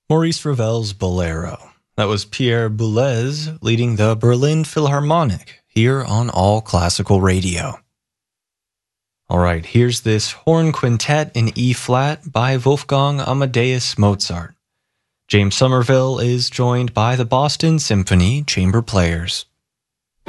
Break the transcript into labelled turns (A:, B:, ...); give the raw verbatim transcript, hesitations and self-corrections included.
A: Maurice Ravel's Bolero. That was Pierre Boulez leading the Berlin Philharmonic here on All Classical Radio. All right, here's this horn quintet in E-flat by Wolfgang Amadeus Mozart. James Somerville is joined by the Boston Symphony Chamber Players.